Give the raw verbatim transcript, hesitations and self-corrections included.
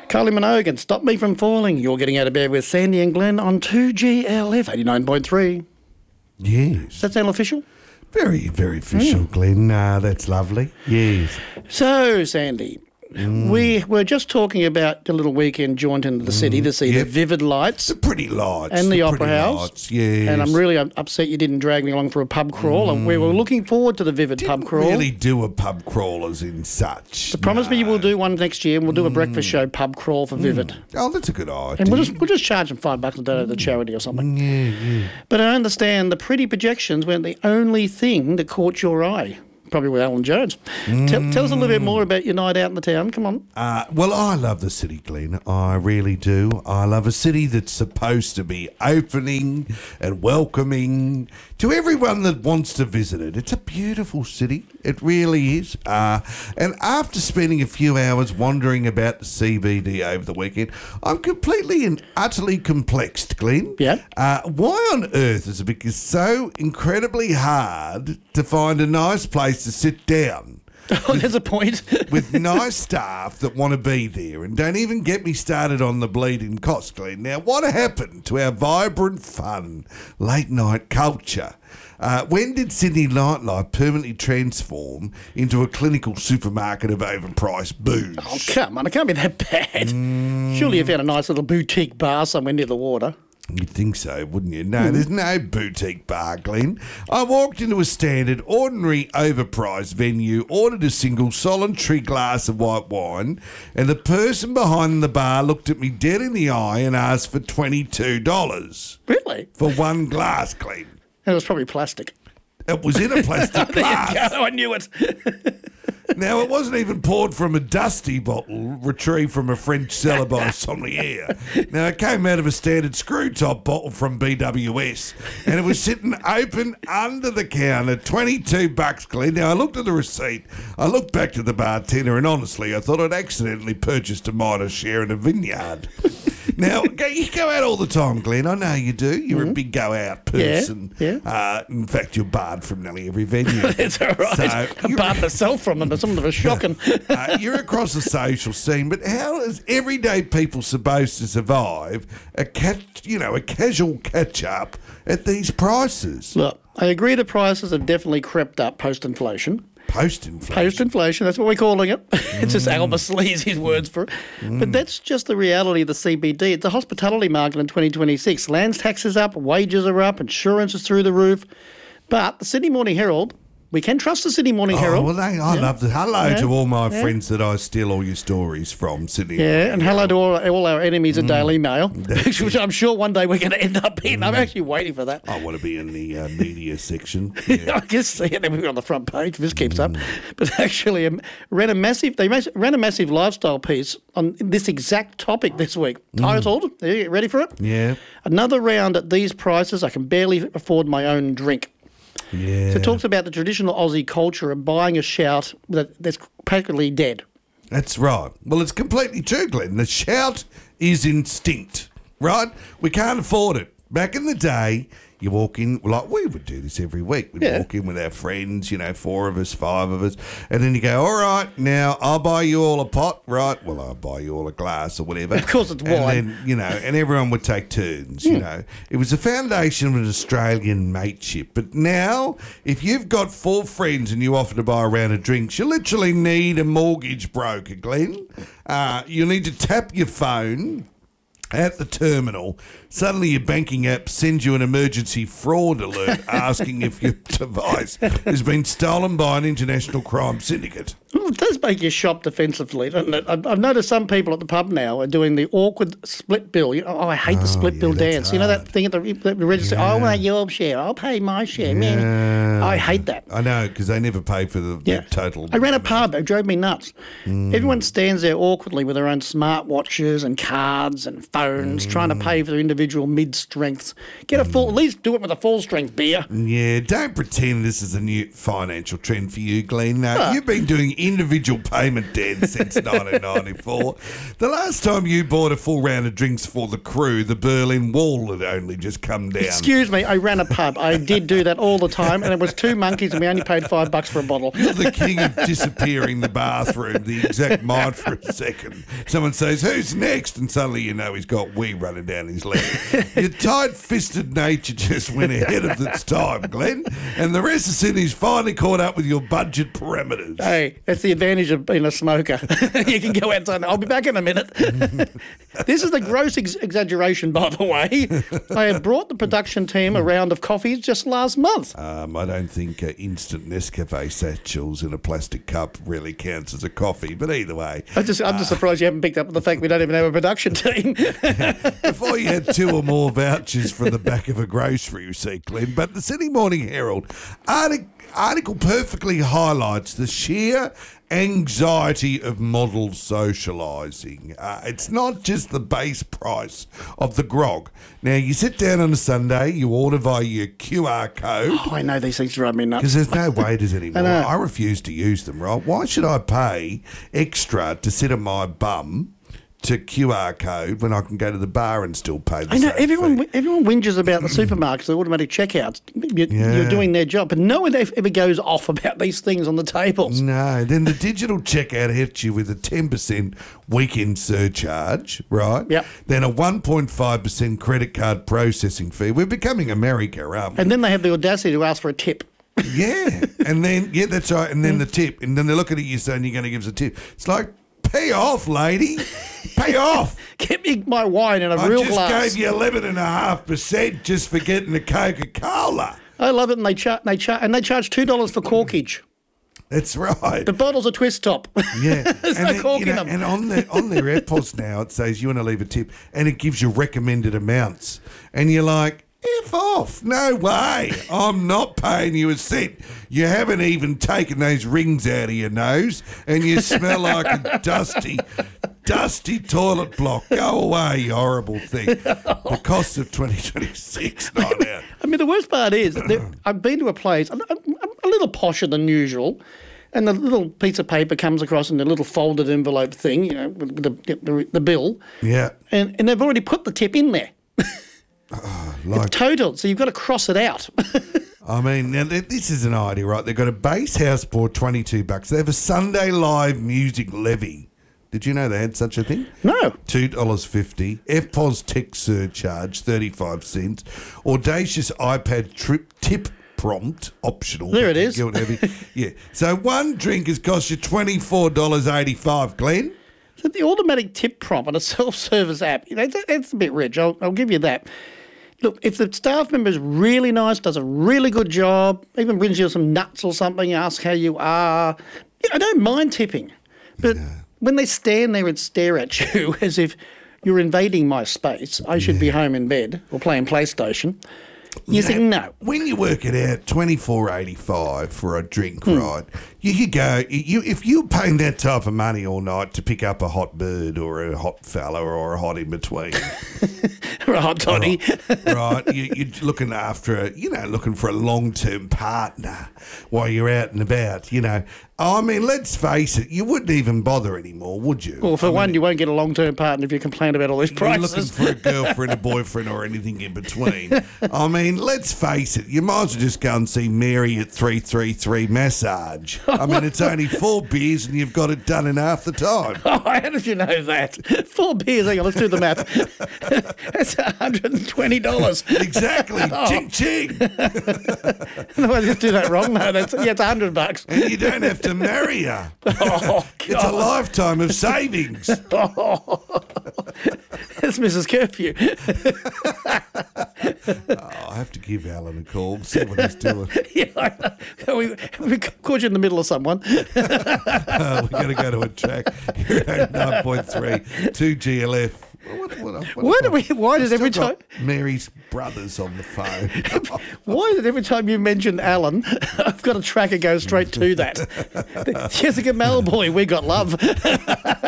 Kylie Minogue and Stop Me From Falling. You're getting out of bed with Sandy and Glenn on two G L F eighty-nine point three. Yes. Does that sound official? Very, very official, mm. Glenn. Uh, that's lovely. Yes. So, Sandy, mm. we were just talking about the little weekend jaunt into the mm. city to see yep. the vivid lights. The pretty lights. And the, the Opera House. Lights, yes. And I'm really upset you didn't drag me along for a pub crawl. Mm. And we were looking forward to the vivid didn't pub crawl. really do a pub crawl as in such. So promise no. me you will do one next year and we'll do a mm. breakfast show pub crawl for Vivid. Mm. Oh, that's a good idea. And we'll just, we'll just charge them five bucks a day to the charity or something. Yeah, yeah. But I understand the pretty projections weren't the only thing that caught your eye. Probably with Alan Jones. Mm. Tell, tell us a little bit more about your night out in the town. Come on. Uh, well, I love the city, Glenn. I really do. I love a city that's supposed to be opening and welcoming to everyone that wants to visit it. It's a beautiful city. It really is. Uh, and after spending a few hours wandering about the C B D over the weekend, I'm completely and utterly complexed, Glenn. Yeah. Uh, why on earth is it because so incredibly hard to find a nice place to sit down? Oh, there's a point. With nice staff that want to be there, and don't even get me started on the bleeding cost, Glenn. Now, what happened to our vibrant, fun, late-night culture? Uh, when did Sydney nightlife permanently transform into a clinical supermarket of overpriced booze? Oh, come on, it can't be that bad. Mm. Surely you found a nice little boutique bar somewhere near the water. You'd think so, wouldn't you? No, mm. there's no boutique bar, Glenn. I walked into a standard, ordinary, overpriced venue, ordered a single solitary glass of white wine, and the person behind the bar looked at me dead in the eye and asked for twenty-two dollars. Really? For one glass, Glenn. And it was probably plastic. It was in a plastic glass. There you go, I knew it. Now, it wasn't even poured from a dusty bottle retrieved from a French cellar by a sommelier. Now, it came out of a standard screw-top bottle from B W S, and it was sitting open under the counter, twenty-two bucks, Glenn. Now, I looked at the receipt, I looked back to the bartender, and honestly, I thought I'd accidentally purchased a minor share in a vineyard. Now, you go out all the time, Glenn. I know you do. You're mm-hmm. a big go-out person. Yeah, yeah. Uh, in fact, you're barred from nearly every venue. That's all right. So I barred myself from them, but some of them are shocking. uh, you're across the social scene, but how is everyday people supposed to survive a catch, you know, a casual catch-up at these prices? Look, I agree the prices have definitely crept up post-inflation. Post-inflation. Post-inflation, that's what we're calling it. It's just Albus Lee's words for it. Mm. But that's just the reality of the C B D. It's a hospitality market in twenty twenty-six. Land tax is up, wages are up, insurance is through the roof. But the Sydney Morning Herald, we can trust the Sydney Morning oh, Herald. Well, they, I yeah. love the hello yeah. to all my yeah. friends that I steal all your stories from, Sydney. Yeah, Morning and Herald. hello to all, all our enemies at mm. Daily Mail, which I'm sure one day we're going to end up in. Mm. I'm actually waiting for that. I want to be in the uh, media section. Yeah. I guess see it. Then we're on the front page. This keeps mm. up. But actually, um, ran a massive. They ran a massive lifestyle piece on this exact topic this week. Mm. Titled, are you ready for it? Yeah. Another round at these prices. I can barely afford my own drink. Yeah. So it talks about the traditional Aussie culture of buying a shout that, that's practically dead. That's right. Well, it's completely true, Glenn. The shout is instinct, right? We can't afford it. Back in the day, you walk in, like we would do this every week. We'd yeah. walk in with our friends, you know, four of us, five of us, and then you go, all right, now I'll buy you all a pot, right? Well, I'll buy you all a glass or whatever. Of course it's wine. And then, you know, and everyone would take turns, you mm. know. It was the foundation of an Australian mateship. But now, if you've got four friends and you offer to buy a round of drinks, you literally need a mortgage broker, Glenn. Uh, you need to tap your phone at the terminal. Suddenly your banking app sends you an emergency fraud alert asking if your device has been stolen by an international crime syndicate. Well, it does make you shop defensively, doesn't it? I've I've noticed some people at the pub now are doing the awkward split bill. You know, oh, I hate the Oh, split yeah, bill that's dance. You know that hard. thing at the, the register? Yeah. I want your share. I'll pay my share. Man, Yeah. I hate that. I know, because they never pay for the, Yeah. the total. I ran a pub. It drove me nuts. Mm. Everyone stands there awkwardly with their own smartwatches and cards and phones, trying to pay for their individual mid-strengths. Get a full, at least do it with a full-strength beer. Yeah, don't pretend this is a new financial trend for you, Glenn. No, Huh. you've been doing individual payment debts since nineteen ninety-four. The last time you bought a full round of drinks for the crew, the Berlin Wall had only just come down. Excuse me, I ran a pub. I did do that all the time, and it was two monkeys, and we only paid five bucks for a bottle. You're the king of disappearing the bathroom, the exact mind for a second. Someone says, who's next? And suddenly you know he's got wee running down his leg. Your tight-fisted nature just went ahead of its time, Glenn, and the rest of Sydney's finally caught up with your budget parameters. Hey, that's the advantage of being a smoker. You can go outside. I'll be back in a minute. This is the gross ex- exaggeration, by the way. I had brought the production team a round of coffees just last month. Um, I don't think uh, instant Nescafe satchels in a plastic cup really counts as a coffee, but either way. I just, I'm just surprised you haven't picked up on the fact we don't even have a production team. Before you had two or more vouchers from the back of a grocery receipt, Glenn, but the Sydney Morning Herald article, article perfectly highlights the sheer anxiety of model socialising. Uh, it's not just the base price of the grog. Now, you sit down on a Sunday, you order via your Q R code. Oh, I know these things drive me nuts. Because there's no waiters anymore. I know. I refuse to use them, right? Why should I pay extra to sit on my bum to Q R code when I can go to the bar and still pay the I know same everyone. fee? Everyone whinges about the supermarkets, the automatic checkouts. You, Yeah. You're doing their job, but no one ever goes off about these things on the tables. No, then the digital checkout hits you with a ten percent weekend surcharge, right? Yep. Then a one point five percent credit card processing fee. We're becoming America, aren't we? And then they have the audacity to ask for a tip. Yeah. And then, yeah, that's right. And then the tip. And then they're looking at you saying you're going to give us a tip. It's like, pay off, lady. Pay off. Get me my wine in a I real just glass. gave you eleven and a half percent just for getting the Coca-Cola. I love it, and they charge. They charge, and they charge two dollars for corkage. That's right. The bottle's a twist top. Yeah, There's and no then, cork you in know, them. and on their on their AirPods now it says you want to leave a tip, and it gives you recommended amounts, and you're like, F off, no way, I'm not paying you a cent. You haven't even taken those rings out of your nose, and you smell like a dusty, dusty toilet block. Go away, you horrible thing. The cost of twenty twenty-six, not out. I mean, the worst part is that I've been to a place a, a, a little posher than usual, and the little piece of paper comes across in the little folded envelope thing, you know, with the the, the bill, Yeah, and, and they've already put the tip in there. like Total, so you've got to cross it out. I mean, now th- this is an idea, right? They've got a base house board, twenty-two bucks. They have a Sunday live music levy. Did you know they had such a thing? No. two dollars fifty. F P O S tech surcharge, thirty-five cents. Audacious iPad trip tip prompt, optional. There it is. Guilt heavy. Yeah. So one drink has cost you twenty-four dollars eighty-five, Glenn. So the automatic tip prompt on a self-service app, you know, that- that's a bit rich. I'll, I'll give you that. Look, if the staff member is really nice, does a really good job, even brings you some nuts or something, asks how you are, yeah, I don't mind tipping. But when they stand there and stare at you as if you're invading my space, I should be home in bed or playing PlayStation, you think, no. When you work it out, twenty-four eighty-five for a drink, Hmm. right? You could go. You if you're paying that type of money all night to pick up a hot bird or a hot fella or a hot in between, Or a hot toddy. right? You, you're looking after a, you know, looking for a long-term partner while you're out and about. You know, I mean, let's face it, you wouldn't even bother anymore, would you? Well, for I one, mean, you won't get a long-term partner if you complain about all these you're looking prices. for a girlfriend, a boyfriend, or anything in between. I mean, let's face it, you might as well just go and see Mary at three three three Massage. I mean, it's only four beers and you've got it done in half the time. Oh, how did you know that? Four beers, hang on, let's do the math. That's one hundred twenty dollars. Exactly. Ching ching. No, I just do that wrong. No, that's, yeah, it's one hundred bucks. And you don't have to marry her. Oh, It's a God. lifetime of savings. That's Missus Curfew. Oh, I have to give Alan a call, see what he's doing. Yeah, I know. We, we caught you in the middle of someone. Uh, we're going to go to a track. You're at nine point three, two G L F. What, what, what, Why do we? Why does Still every time? got Mary's brothers on the phone. Why is it every time you mention Alan, I've got a tracker go straight to that? Jessica Malboy, we got love.